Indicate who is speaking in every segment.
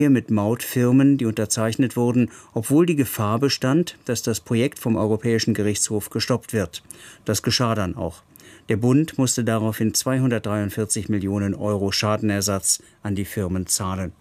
Speaker 1: mit Mautfirmen, die unterzeichnet wurden, obwohl die Gefahr bestand, dass das Projekt vom Europäischen Gerichtshof gestoppt wird. Das geschah dann auch. Der Bund musste daraufhin 243 Millionen Euro Schadenersatz an die Firmen zahlen.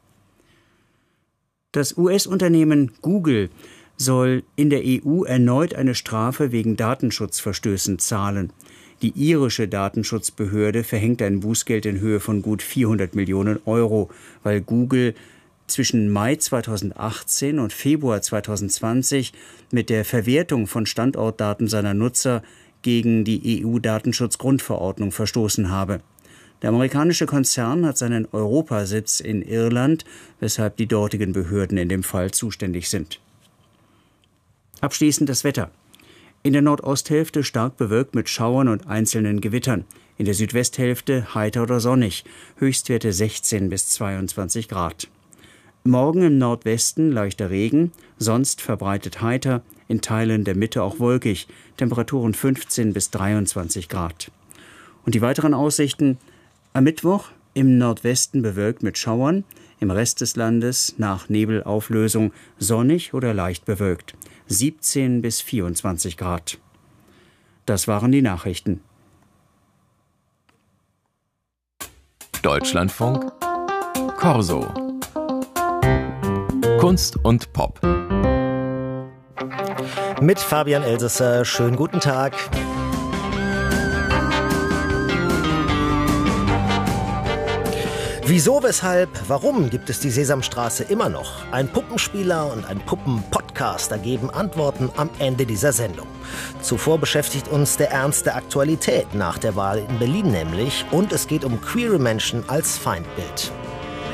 Speaker 1: Das US-Unternehmen Google soll in der EU erneut eine Strafe wegen Datenschutzverstößen zahlen. Die irische Datenschutzbehörde verhängt ein Bußgeld in Höhe von gut 400 Millionen Euro, weil Google zwischen Mai 2018 und Februar 2020 mit der Verwertung von Standortdaten seiner Nutzer gegen die EU-Datenschutzgrundverordnung verstoßen habe. Der amerikanische Konzern hat seinen Europasitz in Irland, weshalb die dortigen Behörden in dem Fall zuständig sind. Abschließend das Wetter. In der Nordosthälfte stark bewölkt mit Schauern und einzelnen Gewittern. In der Südwesthälfte heiter oder sonnig. Höchstwerte 16 bis 22 Grad. Morgen im Nordwesten leichter Regen, sonst verbreitet heiter, in Teilen der Mitte auch wolkig. Temperaturen 15 bis 23 Grad. Und die weiteren Aussichten: am Mittwoch im Nordwesten bewölkt mit Schauern, im Rest des Landes nach Nebelauflösung sonnig oder leicht bewölkt. 17 bis 24 Grad. Das waren die Nachrichten.
Speaker 2: Deutschlandfunk Corso. Kunst und Pop.
Speaker 3: Mit Fabian Elsässer. Schönen guten Tag. Wieso, weshalb, warum gibt es die Sesamstraße immer noch? Ein Puppenspieler und ein Puppenpodcaster geben Antworten am Ende dieser Sendung. Zuvor beschäftigt uns der Ernst der Aktualität nach der Wahl in Berlin nämlich, und es geht um queere Menschen als Feindbild.